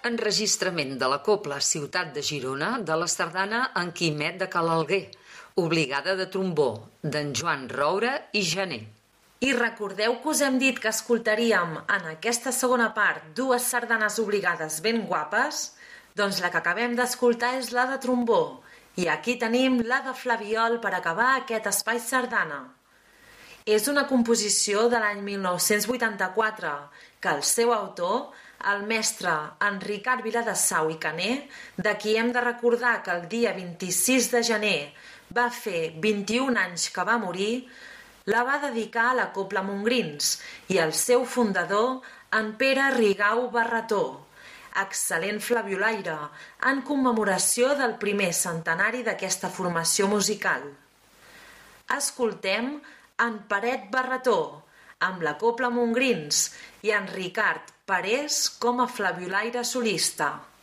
enregistrament de la Cobla Ciutat de Girona de la sardana En Quimet de Calalguer, obligada de trombó, d'en Joan Roure i Janer. I recordeu que us hem dit que escoltaríem en aquesta segona part dues sardanes obligades ben guapes? Doncs la que acabem d'escoltar és la de trombó, i aquí tenim la de flabiol per acabar aquest espai sardana. És una composició de l'any 1984 que el seu autor, el mestre Enricard Viladesau i Caner, de qui hem de recordar que el dia 26 de gener va fer 21 anys que va morir, la va dedicar a la Cobla Montgrins i al seu fundador, en Pere Rigau Barretó, excel·lent flabiolaire, en commemoració del primer centenari d'aquesta formació musical. Escoltem en Peret Barretó, amb la Cobla Montgrins, i en Ricard Parés com a flabiolaire solista.